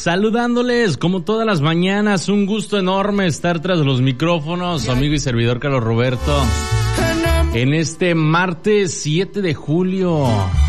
saludándoles como todas las mañanas, un gusto enorme estar tras los micrófonos, su amigo y servidor Carlos Roberto, en este martes 7 de julio.